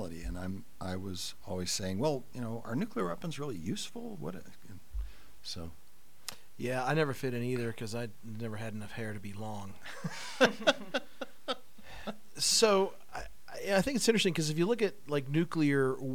reality. And I was always saying, well, are nuclear weapons really useful? So. Yeah, I never fit in either because I never had enough hair to be long. So I think it's interesting because if you look at like nuclear